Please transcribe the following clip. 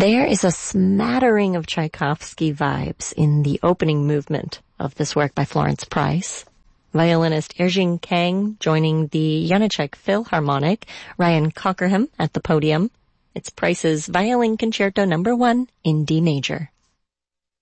There is a smattering of Tchaikovsky vibes in the opening movement of this work by Florence Price. Violinist Erjing Kang joining the Janáček Philharmonic, Ryan Cockerham at the podium. It's Price's Violin Concerto No. 1 in D major.